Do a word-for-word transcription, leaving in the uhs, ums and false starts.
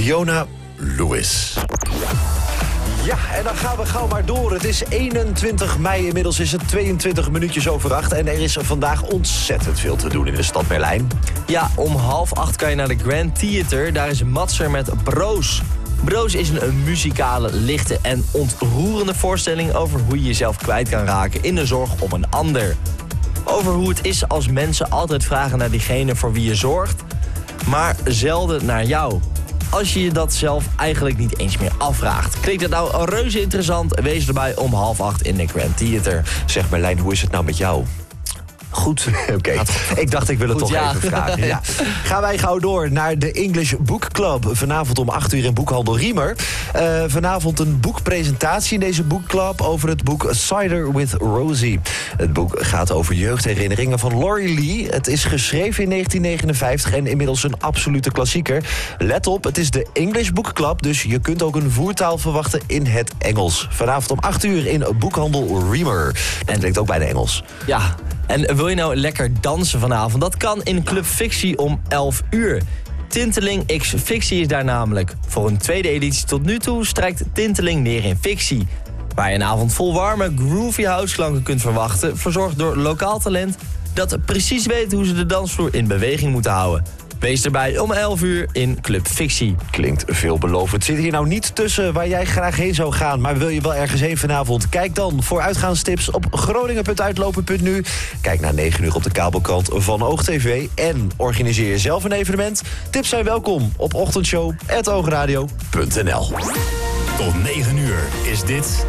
Fiona Lewis. Ja, en dan gaan we gauw maar door. Het is eenentwintig mei, inmiddels is het tweeëntwintig minuutjes over acht. En er is vandaag ontzettend veel te doen in de stad Berlijn. Ja, om half acht kan je naar de Grand Theater. Daar is Matser met Broos. Broos is een, een muzikale, lichte en ontroerende voorstelling over hoe je jezelf kwijt kan raken in de zorg om een ander. Over hoe het is als mensen altijd vragen naar diegene voor wie je zorgt, maar zelden naar jou. Als je je dat zelf eigenlijk niet eens meer afvraagt. Klinkt het nou reuze interessant? Wees erbij om half acht in de Grand Theater. Zeg Merlijn, hoe is het nou met jou? Goed. Oké, okay. Ik dacht ik wil het Goed, toch ja. even vragen. Ja. Gaan wij gauw door naar de English Book Club. Vanavond om acht uur in boekhandel Riemer. Uh, vanavond een boekpresentatie in deze boekclub over het boek Cider with Rosie. Het boek gaat over jeugdherinneringen van Laurie Lee. Het is geschreven in negentien negenenvijftig en inmiddels een absolute klassieker. Let op, het is de English Book Club, dus je kunt ook een voertaal verwachten in het Engels. Vanavond om acht uur in boekhandel Riemer. En het klinkt ook bijna Engels. Ja. En wil je nou lekker dansen vanavond? Dat kan in Club Fictie om elf uur. Tinteling X Fictie is daar namelijk. Voor een tweede editie tot nu toe strijkt Tinteling neer in fictie. Waar je een avond vol warme, groovy house-klanken kunt verwachten, verzorgd door lokaal talent dat precies weet hoe ze de dansvloer in beweging moeten houden. Wees erbij om elf uur in Club Fictie. Klinkt veelbelovend. Zit hier nou niet tussen waar jij graag heen zou gaan, maar wil je wel ergens heen vanavond? Kijk dan voor uitgaanstips op groningen punt uitlopen punt nu. Kijk na negen uur op de kabelkrant van OogTV en organiseer je zelf een evenement. Tips zijn welkom op ochtendshow punt oogradio punt n l. Tot negen uur is dit